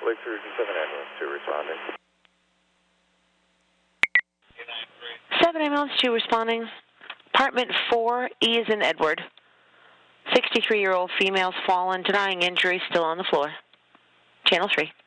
Lake Region 7 Ambulance 2 responding. 7 Ambulance 2 responding. Apartment 4, E is in Edward. 63-year-old female's fallen, denying injury, still on the floor. Channel 3.